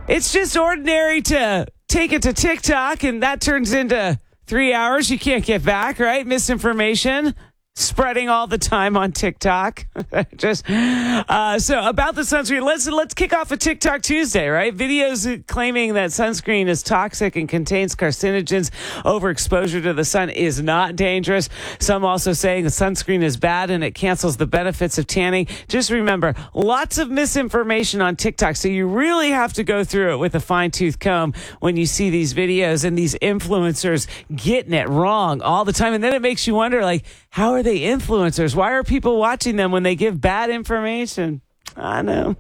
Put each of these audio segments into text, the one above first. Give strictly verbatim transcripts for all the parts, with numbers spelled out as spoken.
It's just ordinary to take it to TikTok, and that turns into three hours you can't get back, right? Misinformation spreading all the time on TikTok. Just uh, so about the sunscreen. Let's let's kick off a TikTok Tuesday, right? Videos claiming that sunscreen is toxic and contains carcinogens. Overexposure to the sun is not dangerous. Some also saying the sunscreen is bad and it cancels the benefits of tanning. Just remember, lots of misinformation on TikTok, so you really have to go through it with a fine-tooth comb when you see these videos and these influencers getting it wrong all the time. And then it makes you wonder, like, how are they influencers? Why are people watching them when they give bad information? I know.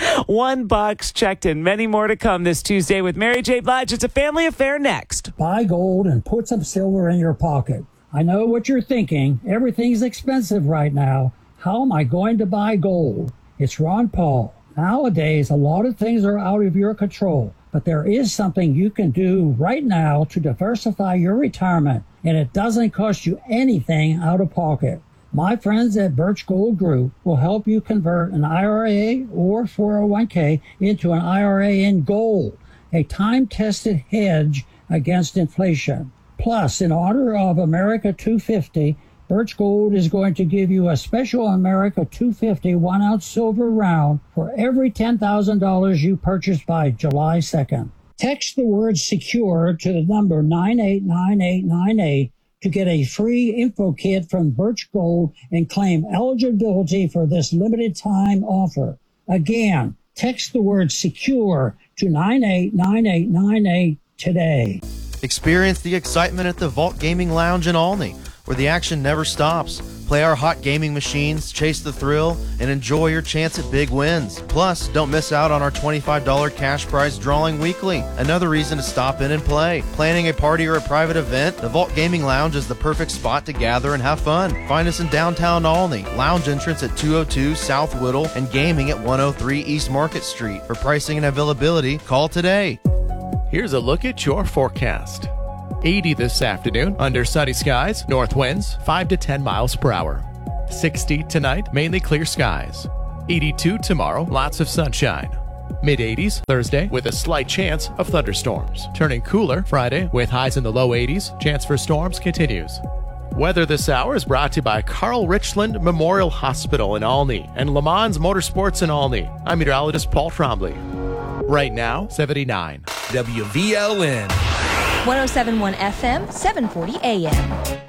One box checked in. Many more to come this Tuesday with Mary J. Blige. It's a family affair next. Buy gold and put some silver in your pocket. I know what you're thinking. Everything's expensive right now. How am I going to buy gold? It's Ron Paul. Nowadays, a lot of things are out of your control, but there is something you can do right now to diversify your retirement, and it doesn't cost you anything out of pocket. My friends at Birch Gold Group will help you convert an I R A or four oh one k into an I R A in gold, a time-tested hedge against inflation. Plus, in honor of America two fifty, Birch Gold is going to give you a special America two fifty one-ounce silver round for every ten thousand dollars you purchase by July second. Text the word SECURE to the number nine eight nine eight nine eight to get a free info kit from Birch Gold and claim eligibility for this limited time offer. Again, text the word SECURE to nine eight nine eight nine eight today. Experience the excitement at the Vault Gaming Lounge in Olney, where the action never stops. Play our hot gaming machines, chase the thrill, and enjoy your chance at big wins. Plus, don't miss out on our twenty-five dollars cash prize drawing weekly. Another reason to stop in and play. Planning a party or a private event? The Vault Gaming Lounge is the perfect spot to gather and have fun. Find us in downtown Olney. Lounge entrance at two oh two South Whittle and gaming at one oh three East Market Street. For pricing and availability, call today. Here's a look at your forecast. eighty this afternoon, under sunny skies, north winds five to ten miles per hour. sixty tonight, mainly clear skies. eighty-two tomorrow, lots of sunshine. mid eighties Thursday with a slight chance of thunderstorms. Turning cooler Friday with highs in the low eighties. Chance for storms continues. Weather this hour is brought to you by Carl Richland Memorial Hospital in Olney and Le Mans Motorsports in Olney. I'm meteorologist Paul Trombley. Right now, seventy-nine. W V L N. one oh seven point one F M, seven forty A M.